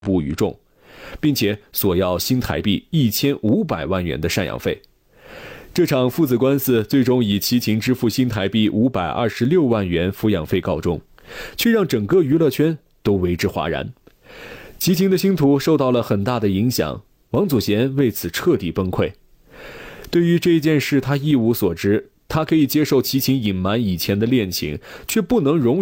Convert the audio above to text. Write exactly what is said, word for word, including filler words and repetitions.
不于众，并且索要新台币一千五百万元的赡养费。这场父子官司最终以齐秦支付新台币五百二十六万元抚养费告终，却让整个娱乐圈都为之哗然。齐秦的星途受到了很大的影响，王祖贤为此彻底崩溃。对于这件事，他一无所知，他可以接受齐秦隐瞒以前的恋情，却不能容